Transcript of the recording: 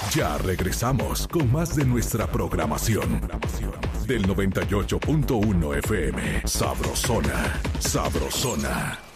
Ya regresamos con más de nuestra programación. Del 98.1 FM. Sabrosona. Sabrosona.